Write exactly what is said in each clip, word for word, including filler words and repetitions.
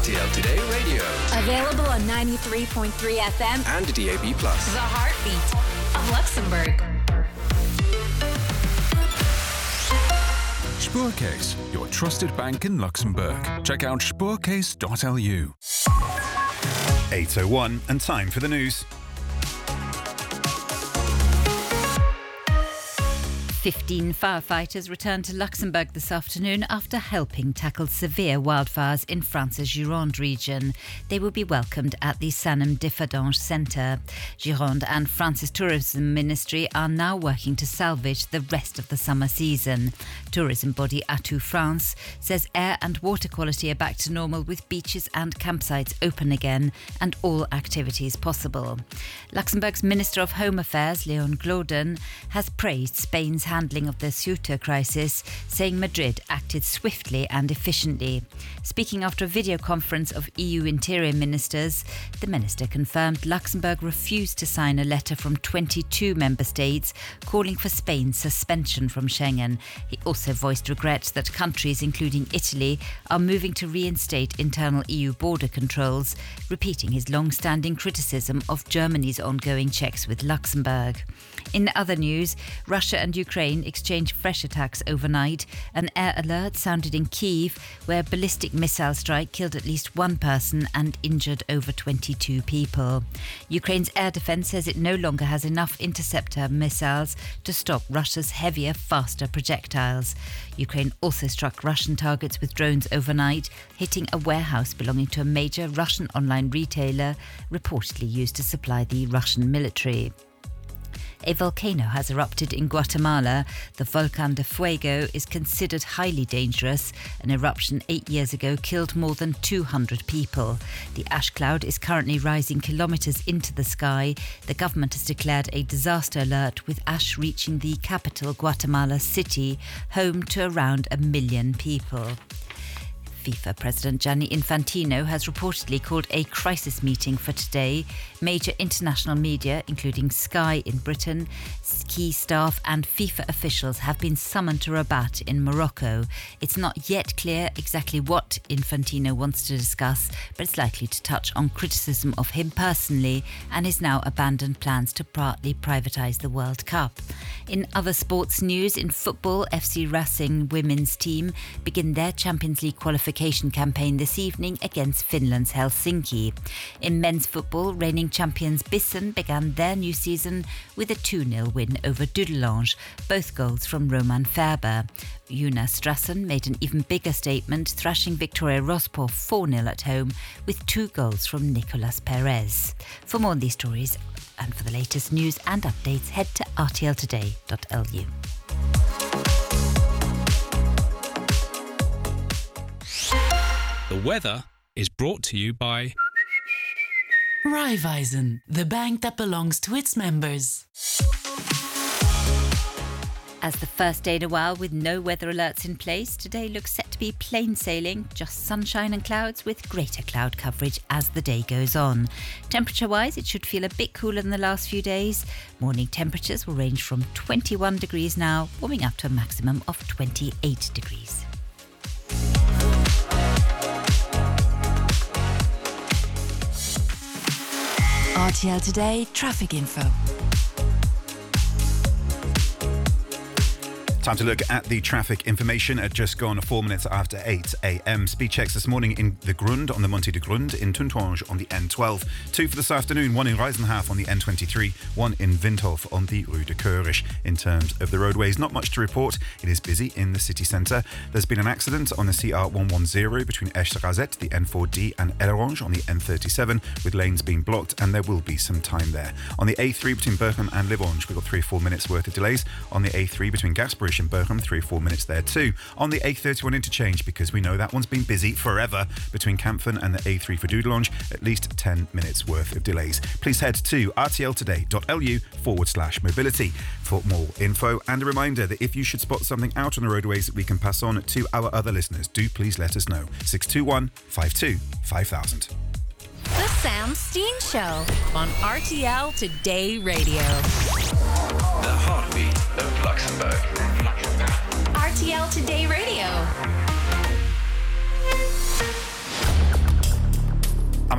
T L Today Radio. Available on ninety-three point three F M and D A B plus. The heartbeat of Luxembourg. Spoorcase, your trusted bank in Luxembourg. Check out spoorcase dot L U. eight oh one and time for the news. Fifteen firefighters returned to Luxembourg this afternoon after helping tackle severe wildfires in France's Gironde region. They will be welcomed at the Sanem-Differdange Centre. Gironde and France's Tourism Ministry are now working to salvage the rest of the summer season. Tourism body Atout France says air and water quality are back to normal with beaches and campsites open again and all activities possible. Luxembourg's Minister of Home Affairs, Leon Gloden, has praised Spain's handling of the Ceuta crisis, saying Madrid acted swiftly and efficiently. Speaking after a video conference of E U interior ministers, the minister confirmed Luxembourg refused to sign a letter from twenty-two member states calling for Spain's suspension from Schengen. He also voiced regret that countries, including Italy, are moving to reinstate internal E U border controls, repeating his long-standing criticism of Germany's ongoing checks with Luxembourg. In other news, Russia and Ukraine exchanged fresh attacks overnight. An air alert sounded in Kyiv, where a ballistic missile strike killed at least one person and injured over twenty-two people. Ukraine's air defense says it no longer has enough interceptor missiles to stop Russia's heavier, faster projectiles. Ukraine also struck Russian targets with drones overnight, hitting a warehouse belonging to a major Russian online retailer, reportedly used to supply the Russian military. A volcano has erupted in Guatemala. The Volcán de Fuego is considered highly dangerous. An eruption eight years ago killed more than two hundred people. The ash cloud is currently rising kilometres into the sky. The government has declared a disaster alert, with ash reaching the capital, Guatemala City, home to around a million people. FIFA President Gianni Infantino has reportedly called a crisis meeting for today. Major international media, including Sky in Britain, key staff and FIFA officials have been summoned to Rabat in Morocco. It's not yet clear exactly what Infantino wants to discuss, but it's likely to touch on criticism of him personally and his now abandoned plans to partly privatise the World Cup. In other sports news, in football, F C Racing women's team begin their Champions League qualification campaign this evening against Finland's Helsinki. In men's football, reigning champions Bissen began their new season with a two nil win over Dudelange, both goals from Roman Ferber. Una Strassen made an even bigger statement, thrashing Victoria Rospor four nil at home with two goals from Nicolas Perez. For more on these stories and for the latest news and updates, head to r t l today dot l u. The weather is brought to you by Raiffeisen, the bank that belongs to its members. As the first day in a while with no weather alerts in place, today looks set to be plain sailing, just sunshine and clouds with greater cloud coverage as the day goes on. Temperature-wise, it should feel a bit cooler than the last few days. Morning temperatures will range from twenty-one degrees now, warming up to a maximum of twenty-eight degrees. R T L Today traffic info. Time to look at the traffic information at just gone four minutes after eight a.m. Speed checks this morning in the Grund on the Monte de Grund, in Tuntonge on the N twelve. Two for this afternoon, one in Reisenhof on the N twenty-three, one in Windhof on the Rue de Keurich. In terms of the roadways, not much to report. It is busy in the city centre. There's been an accident on the C R one ten between Esch-Razet, the N four D and Ellerange on the N thirty-seven, with lanes being blocked, and there will be some time there. On the A three between Berchem and Livogne, we've got three or four minutes worth of delays. On the A three between Gasperidge and Berchem, three or four minutes there too. On the A thirty-one interchange, because we know that one's been busy forever, between Campfen and the A three for Dudelange, at least ten minutes worth of delays. Please head to r t l today dot l u forward slash mobility for more info, and a reminder that if you should spot something out on the roadways that we can pass on to our other listeners, do please let us know. six two one, five two, five thousand. The Sam Steen Show on R T L Today Radio. The heartbeat of Luxembourg. R T L Today Radio.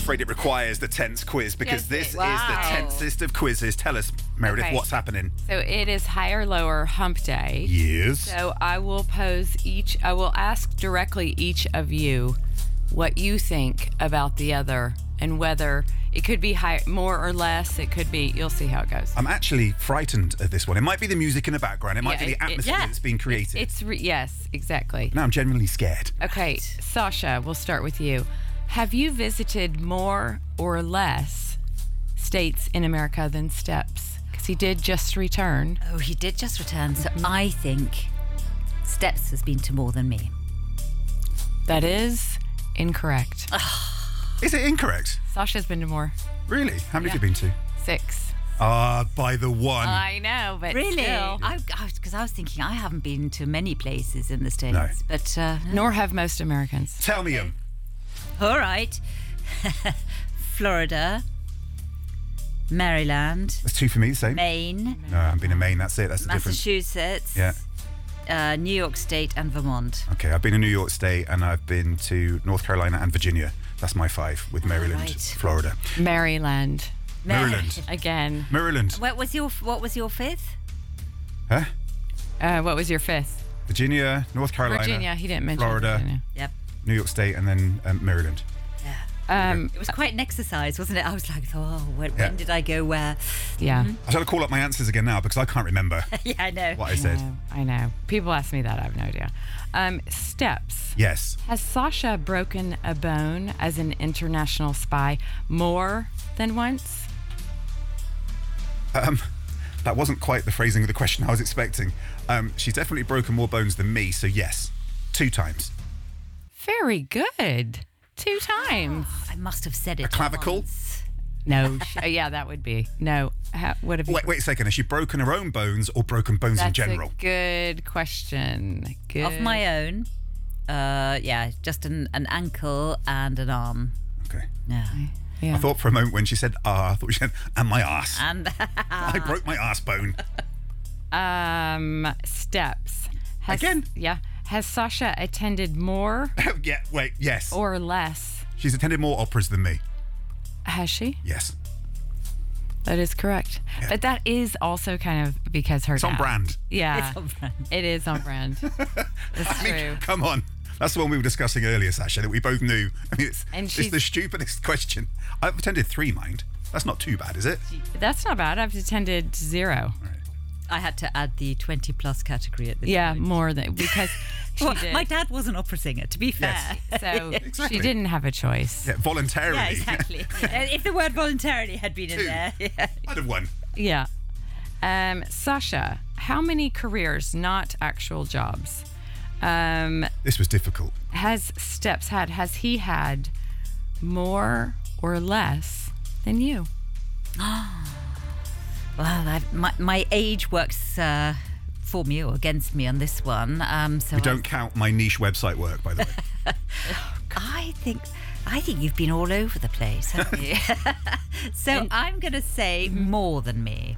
afraid it requires the tense quiz because Yes, this it- is wow. the tensest of quizzes. Tell us, Meredith, Okay. what's happening? So it is high or lower hump day. Yes. So I will pose each, I will ask directly each of you what you think about the other and whether it could be high, more or less. It could be, you'll see how it goes. I'm actually frightened of this one. It might be the music in the background. It might Yeah, be the it- it- atmosphere yeah. that's being created. It's, re- yes, exactly. now I'm genuinely scared. Okay, Sasha, we'll start with you. Have you visited more or less states in America than Steps? Because he did just return. Oh, he did just return, so I think Steps has been to more than me. That is incorrect. Is it incorrect? Sasha's been to more. Really? How many Yeah. have you been to? Six. Ah, by the one. I know, but Really? still. Because I, I was thinking I haven't been to many places in the States. No. But, uh, Nor have most Americans. Tell me them. all right. Florida, Maryland, That's two for me, same. Maine, No, I haven't been to Maine. That's it. That's the difference. Massachusetts, Yeah. uh, New York State, and Vermont. Okay, I've been in New York State and I've been to North Carolina and Virginia. That's my five, with Maryland, right. Florida. Maryland. Maryland. Again. Maryland. What was your What was your fifth? Huh? Uh, what was your fifth? Virginia, North Carolina, Virginia. He didn't mention Florida, Virginia. Yep. New York State, and then um, Maryland. Um, It was quite an exercise, wasn't it? I was like, oh, when, Yeah. when did I go where? yeah. I was going to call up my answers again now because I can't remember Yeah, I know. what I said. I know, I know. People ask me that. I have no idea. Um, Steps. Yes. Has Sasha broken a bone as an international spy more than once? Um, that wasn't quite the phrasing of the question I was expecting. Um, she's definitely broken more bones than me, so yes, two times. Very good. Two times. I must have said it. A clavicle? once. No. sh- uh, yeah, that would be. No. How, what have you? Wait, wait a second. Has she broken her own bones or broken bones That's in general? a good question. Good. Of my own. Uh, yeah, just an, an ankle and an arm. Okay. Yeah. Yeah. I thought for a moment when she said ah, I thought she said and my ass. And I broke my ass bone. Um, Steps. Has, Again? Yeah. Has Sasha attended more yeah. Wait. Yes. or less? She's attended more operas than me. Has she? Yes. That is correct. Yeah. But that is also kind of because her It's on dad- brand. Yeah. It's on brand. It is on brand. That's I mean, true. come on. That's the one we were discussing earlier, Sasha, that we both knew. I mean, it's, And it's she's- the stupidest question. I've attended three, mind. That's not too bad, is it? That's not bad. I've attended zero. I had to add the twenty plus category at this Yeah, point. more than because she Well, did. my dad was an opera singer, to be fair. Yes. So Exactly. she didn't have a choice. Yeah, voluntarily. Yeah, exactly. Yeah, if the word voluntarily had been in Two. there. Yeah. I'd have won. Yeah. Um, Sasha, how many careers, not actual jobs, um, This was difficult. has Steps had? Has he had more or less than you? Well, I, my, my age works uh, for me or against me on this one. Um, so We don't count my niche website work, by the way. I think I think you've been all over the place, haven't you? So I'm going to say more than me.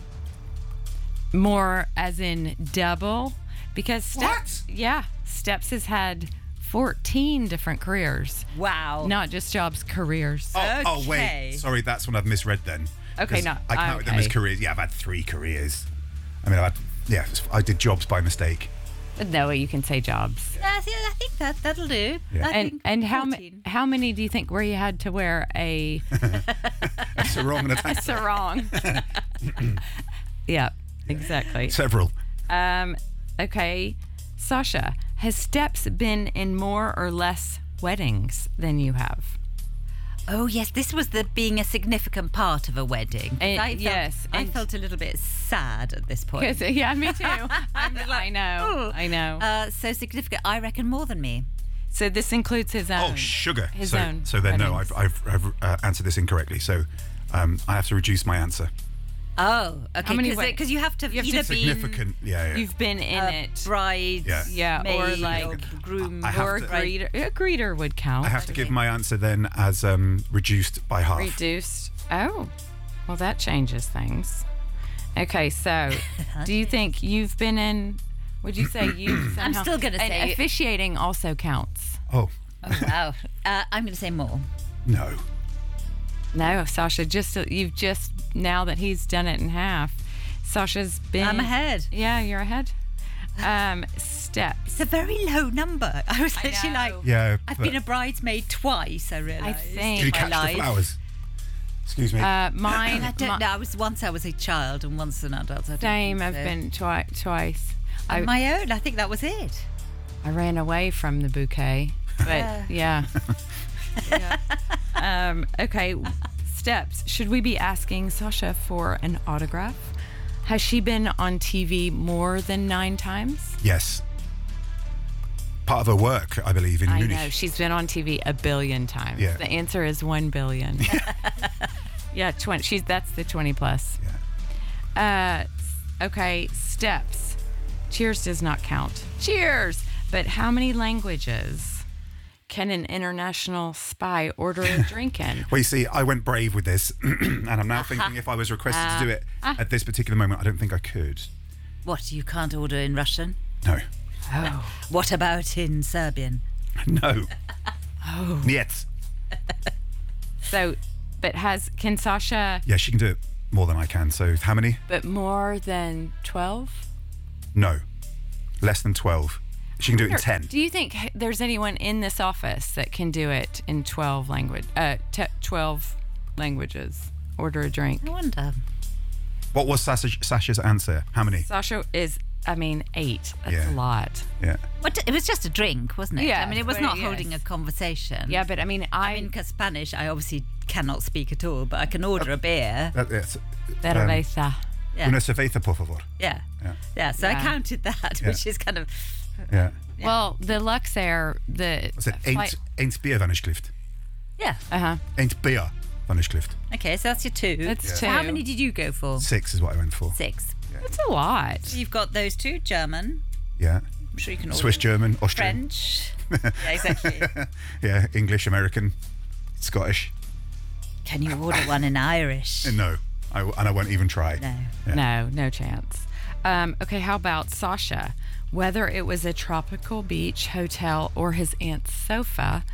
More as in double? Because Steps, What? yeah, Steps has had fourteen different careers. Wow. Not just jobs, careers. Oh, oh, Okay. wait. Sorry, that's one I've misread then. Okay, 'Cause no, I counted them as okay. careers. Yeah, I've had three careers. I mean, I've had, yeah, I did jobs by mistake. No way you can say jobs. I think, I think that that'll do. Yeah. I And think and how ma- fourteen. how many do you think where you had to wear a That's the wrong attack. sarong? Yeah, exactly. Several. Um, okay, Sasha, has Steps been in more or less weddings than you have? Oh yes, this was the being a significant part of a wedding. 'Cause And- I felt, yes, I and- felt a little bit sad at this point. 'Cause- yeah, me too. I'm, I know, I know. Uh, so significant. I reckon more than me. So this includes his own. Oh, sugar. His so, own so then, no, weddings. I've, I've, I've uh, answered this incorrectly. So um, I have to reduce my answer. Oh, okay. many Because wed- you have to You have to- either be Significant. Yeah, yeah. You've been in a it. bride, Yeah. Yeah, or maid, like or groom, I have or a to- greeter. A greeter would count. I have to give my answer then as um, reduced by half. Reduced. Oh, well, that changes things. Okay, so do you think you've been in? Would you say you? Somehow, still gonna and say- officiating also counts. Oh, Oh wow. Uh, I'm going to say more. no. No, Sasha, just you've just, now that he's done it in half, Sasha's been... I'm ahead. Yeah, you're ahead. Um, steps. It's a very low number. I was I actually know. like, Yeah. I've but- been a bridesmaid twice, I realised. I think. Did you my catch life. the flowers? Excuse me. Uh, mine... I don't mi- know. I was once I was a child and once an adult. I don't Same, think I've so. been twi- twice. I, On my own. I think that was it. I ran away from the bouquet. But, yeah. yeah. Um, okay, steps. Should we be asking Sasha for an autograph? Has she been on T V more than nine times? Yes. Part of her work, I believe, in I Munich. know. She's been on T V a billion times. Yeah. The answer is one billion. yeah, twenty. She's that's the twenty plus. Yeah. Uh, okay, steps. Cheers does not count. Cheers. But how many languages can an international spy order a drink in? Well, you see, I went brave with this, and I'm now thinking if I was requested to do it at this particular moment, I don't think I could. What, you can't order in Russian? No. Oh. What about in Serbian? No. Oh. Niet. So, but has can Sasha? Yeah, she can do it more than I can. So how many? But more than twelve? No. Less than twelve. She can do it in ten. Do you think h- there's anyone in this office that can do it in twelve language? Uh, t- twelve languages. Order a drink. I wonder. What was Sasha, Sasha's answer? How many? Sasha is, I mean, eight. That's Yeah. a lot. Yeah. What, it was just a drink, wasn't it? Yeah, I mean, it was but not yes. holding a conversation. Yeah, but I mean, I. I mean, because Spanish, I obviously cannot speak at all, but I can order a beer. That, that's, Cerveza. Yeah. Una cerveza, por favor. Yeah. Yeah. Yeah, so I Yeah. counted that, Yeah. which is kind of... Yeah. Well, the Luxair, the. I said, flight- ain't, ain't beer van Clift. Yeah. Uh-huh. Ain't beer van Clift. Okay, so that's your two. That's So two. how many did you go for? Six is what I went for. Six. That's a lot. So you've got those two, German. Yeah. I'm sure you can order Swiss, German, Austrian. French. Yeah, exactly. Yeah, English, American, Scottish. Can you order one in Irish? And no, I, and I won't even try. No. Yeah. No, no chance. Um, okay, how about Sasha? Whether it was a tropical beach hotel or his aunt's sofa,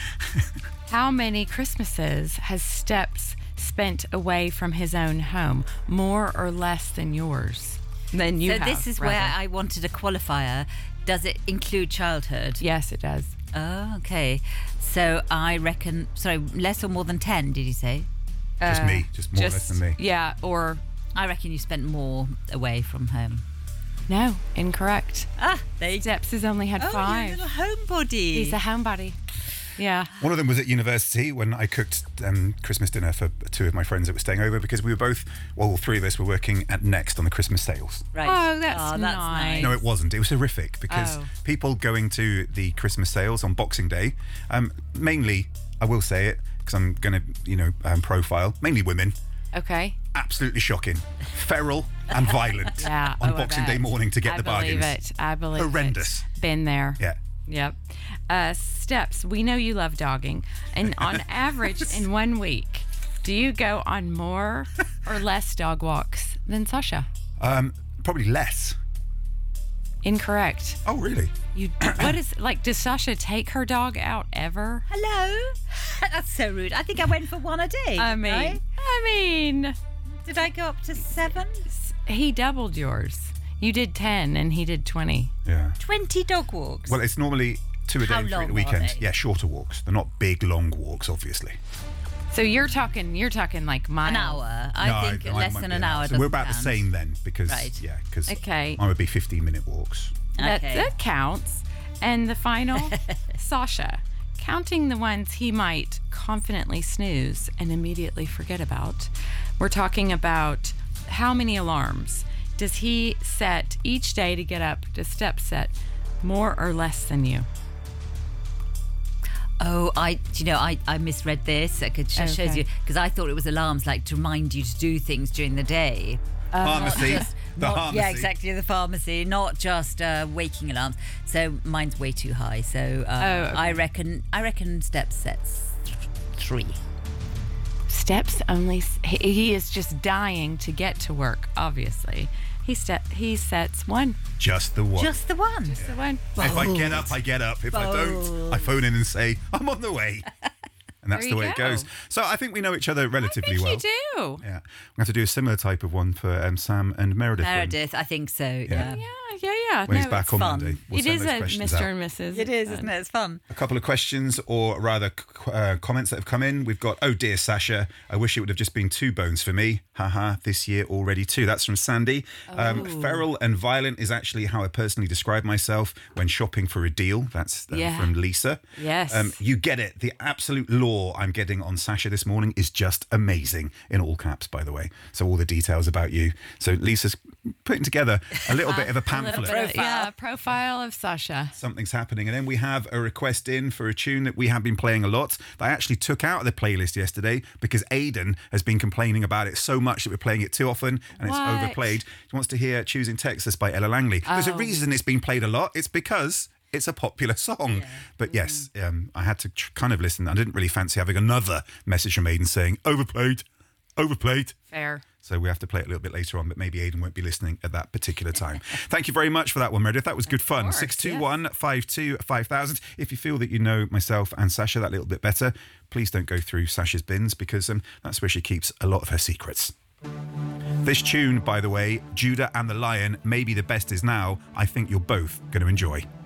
how many Christmases has Steps spent away from his own home? More or less than yours? Than you so have, this is rather. where I wanted a qualifier. Does it include childhood? Yes, it does. Oh, okay. So I reckon, sorry, less or more than ten, did you say? Just me, just more or less than me. Yeah, or I reckon you spent more away from home. no, incorrect. Ah, there you go. Steps has only had Oh, five. you're a little homebody. He's a homebody. Yeah. One of them was at university when I cooked um, Christmas dinner for two of my friends that were staying over because we were both, well, all three of us were working at Next on the Christmas sales. Right. Oh, that's oh, that's nice. nice. No, it wasn't. It was horrific because Oh. people going to the Christmas sales on Boxing Day, um, mainly, I will say it because I'm going to, you know, um, profile, mainly women. Okay. Absolutely shocking, feral and violent Yeah. on oh, I Boxing Day bet. morning to get I the bargains. believe it. I believe Horrendous. it. Been there. Yeah. Yep. Uh, Steps, we know you love dogging. And on average, in one week, do you go on more or less dog walks than Sasha? Um, probably less. Incorrect. Oh, really? You. What is, like, does Sasha take her dog out ever? Hello? That's so rude. I think I went for one a day. I didn't mean, I? I mean, Did I go up to seven? he doubled yours. You did ten and he did twenty. Yeah. twenty dog walks. Well, it's normally two a day How and three at the long are weekend. they? Yeah, shorter walks. They're not big, long walks, obviously. So you're talking, you're talking like miles. An hour. I No, think I- I less might than be an hour. So we're doesn't about the count. same then because, Right. yeah, because Okay. mine would be fifteen minute walks. That, Okay. that counts. And the final, Sasha, counting the ones he might confidently snooze and immediately forget about. We're talking about how many alarms does he set each day to get up to step set, more or less than you? Oh, I, do you know, I, I misread this. It could- shows Okay. you, because I thought it was alarms like to remind you to do things during the day. Pharmacy. Just the not- pharmacy. Yeah, exactly, the pharmacy, not just uh, waking alarms. So mine's way too high. So uh, Oh, okay. I reckon, I reckon step sets th- three. Steps only, s- he, he is just dying to get to work, obviously. He step he sets one. Just the one. Just the one. The one. If I get up, I get up. If I don't, I phone in and say, I'm on the way. And that's There the you way it go. goes. So I think we know each other relatively I think well. you do. Yeah. We have to do a similar type of one for um, Sam and Meredith. when- Meredith, I think so. Yeah. Yeah, yeah, yeah. When no, he's back it's on fun. Monday. We'll it send is those a questions Mister out. and Missus It is, isn't it? It's fun. A couple of questions, or rather uh, comments that have come in. We've got, oh dear, Sasha, I wish it would have just been two bones for me. Haha, this year already two. That's from Sandy. Um, feral and violent is actually how I personally describe myself when shopping for a deal. That's uh, Yeah. from Lisa. Yes. Um, you get it. The absolute lore I'm getting on Sasha this morning is just amazing, in all caps, by the way. So all the details about you. So Lisa's putting together a little bit of a pamphlet. But, yeah, profile of Sasha. Something's happening. And then we have a request in for a tune that we have been playing a lot that I actually took out of the playlist yesterday because Aidan has been complaining about it so much that we're playing it too often and What? it's overplayed. He wants to hear Choosing Texas by Ella Langley. There's a Oh. reason it's been played a lot. It's because it's a popular song. But yes, um, I had to tr- kind of listen. I didn't really fancy having another message from Aidan saying, overplayed, overplayed. Fair. So we have to play it a little bit later on, but maybe Aidan won't be listening at that particular time. Thank you very much for that one, Meredith. That was good fun. course, six two one, five two, five thousand. If you feel that you know myself and Sasha that little bit better, please don't go through Sasha's bins because um, that's where she keeps a lot of her secrets. This tune, by the way, Judah and the Lion, Maybe the Best Is Now, I think you're both going to enjoy.